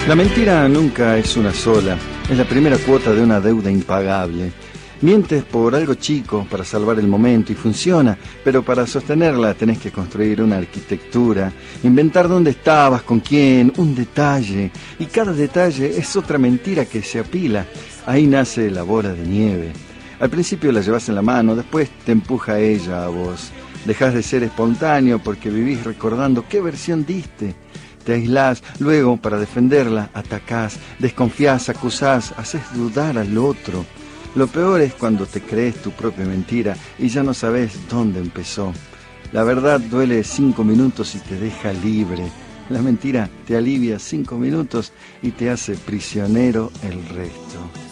La mentira nunca es una sola, es la primera cuota de una deuda impagable. Mientes por algo chico para salvar el momento y funciona, pero para sostenerla tenés que construir una arquitectura, inventar dónde estabas, con quién, un detalle, y cada detalle es otra mentira que se apila. Ahí nace la bola de nieve. Al principio la llevas en la mano, después te empuja ella a vos. Dejás de ser espontáneo porque vivís recordando qué versión diste. Te aislás, luego para defenderla atacás, desconfías, acusás, haces dudar al otro. Lo peor es cuando te crees tu propia mentira y ya no sabes dónde empezó. La verdad duele 5 minutos y te deja libre. La mentira te alivia 5 minutos y te hace prisionero el resto.